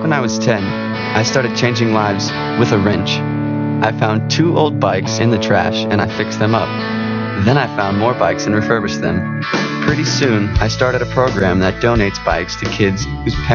When I was 10, I started changing lives with a wrench. I found 2 old bikes in the trash and I fixed them up. Then I found more bikes and refurbished them. Pretty soon, I started a program that donates bikes to kids whose parents